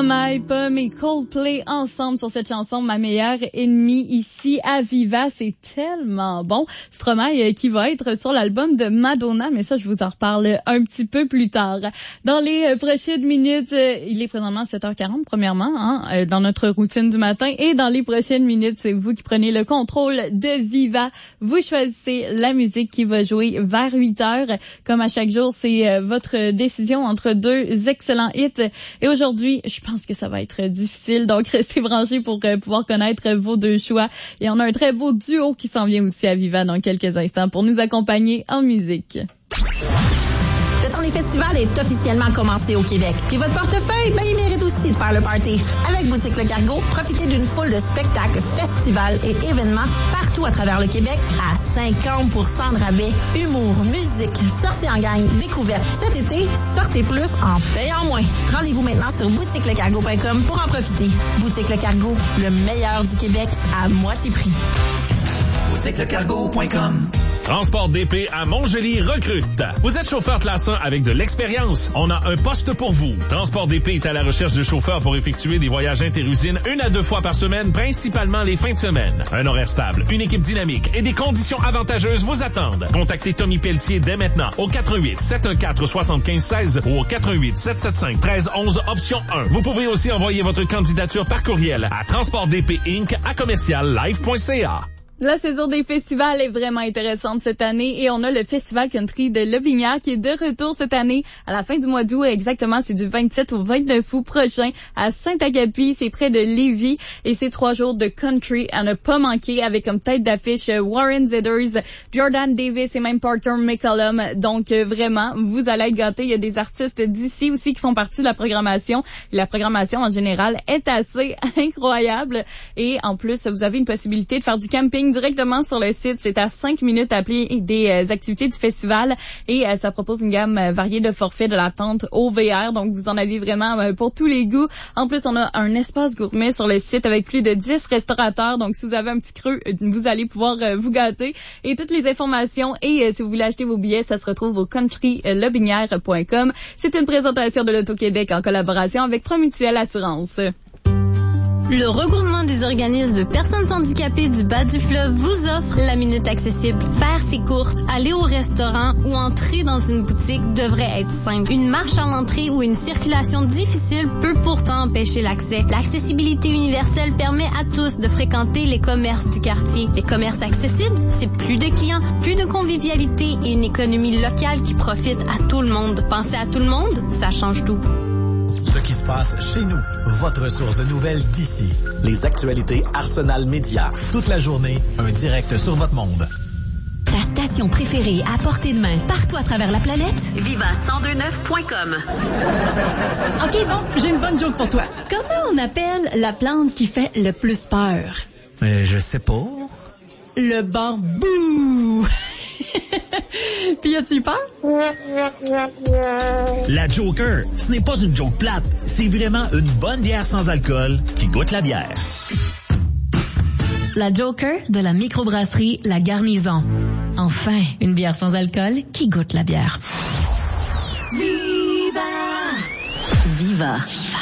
Stromae, Pomme et Coldplay ensemble sur cette chanson Ma meilleure ennemie ici à Viva. C'est tellement bon. Stromae qui va être sur l'album de Madonna, mais ça je vous en reparle un petit peu plus tard. Dans les prochaines minutes, il est présentement 7h40 premièrement, dans notre routine du matin, et dans les prochaines minutes, c'est vous qui prenez le contrôle de Viva. Vous choisissez la musique qui va jouer vers 8h. Comme à chaque jour, c'est votre décision entre deux excellents hits. Et aujourd'hui, je pense que ça va être difficile, donc restez branchés pour pouvoir connaître vos deux choix. Et on a un très beau duo qui s'en vient aussi à Viva dans quelques instants pour nous accompagner en musique. Le temps des festivals est officiellement commencé au Québec. Puis votre portefeuille, il mérite aussi de faire le party. Avec Boutique Le Cargo, profitez d'une foule de spectacles, festivals et événements partout à travers le Québec à 50% de rabais. Humour, musique, sorties en gang, découvertes. Cet été, sortez plus en payant moins. Rendez-vous maintenant sur boutiquelecargo.com pour en profiter. Boutique Le Cargo, le meilleur du Québec à moitié prix. boutiquelecargo.com. Transport DP à Montjely recrute. Vous êtes chauffeur classe 1 avec de l'expérience? On a un poste pour vous. Transport DP est à la recherche de chauffeurs pour effectuer des voyages interusines 1 à 2 fois par semaine, principalement les fins de semaine. Un horaire stable, une équipe dynamique et des conditions avantageuses vous attendent. Contactez Tommy Pelletier dès maintenant au 88 714 75 16 ou au 88 775 13 11 option 1. Vous pouvez aussi envoyer votre candidature par courriel à transportdpinc@commerciallive.ca. La saison des festivals est vraiment intéressante cette année et on a le Festival Country de Lobinière qui est de retour cette année à la fin du mois d'août. Exactement, c'est du 27 au 29 août prochain à Saint-Agapi, c'est près de Lévis et c'est 3 jours de country à ne pas manquer avec comme tête d'affiche Warren Zeders, Jordan Davis et même Parker McCollum. Donc vraiment, vous allez être gâtés. Il y a des artistes d'ici aussi qui font partie de la programmation. La programmation en général est assez incroyable et en plus, vous avez une possibilité de faire du camping directement sur le site. C'est à 5 minutes à pied des activités du festival et ça propose une gamme variée de forfaits de la tente au VR. Donc, vous en avez vraiment pour tous les goûts. En plus, on a un espace gourmet sur le site avec plus de 10 restaurateurs. Donc, si vous avez un petit creux, vous allez pouvoir vous gâter. Et toutes les informations et si vous voulez acheter vos billets, ça se retrouve au countrylobinière.com. C'est une présentation de l'Auto-Québec en collaboration avec Promutuelle Assurance. Le regroupement des organismes de personnes handicapées du bas du fleuve vous offre la minute accessible. Faire ses courses, aller au restaurant ou entrer dans une boutique devrait être simple. Une marche à l'entrée ou une circulation difficile peut pourtant empêcher l'accès. L'accessibilité universelle permet à tous de fréquenter les commerces du quartier. Les commerces accessibles, c'est plus de clients, plus de convivialité et une économie locale qui profite à tout le monde. Pensez à tout le monde, ça change tout. Ce qui se passe chez nous, votre source de nouvelles d'ici. Les actualités Arsenal Média. Toute la journée, un direct sur votre monde. Ta station préférée à portée de main, partout à travers la planète, viva1029.com. OK, bon, j'ai une bonne joke pour toi. Comment on appelle la plante qui fait le plus peur? Je sais pas. Le bambou. Puis as-tu peur? La Joker, ce n'est pas une joke plate, c'est vraiment une bonne bière sans alcool qui goûte la bière. La Joker de la microbrasserie La Garnison. Enfin, une bière sans alcool qui goûte la bière. Viva! Viva!